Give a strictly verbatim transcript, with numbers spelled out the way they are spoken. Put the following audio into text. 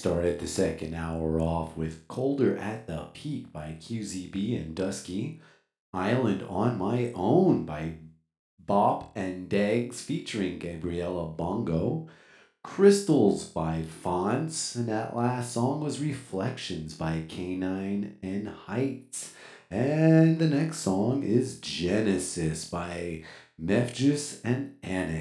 started the second hour off with Colder at the Peak by Q Z B and Dusky, Island on My Own by Bop and Dags featuring Gabriella Bongo, Crystals by Fonts, and that last song was Reflections by K nine and Heights. And the next song is Genesis by Mefjus and Annex.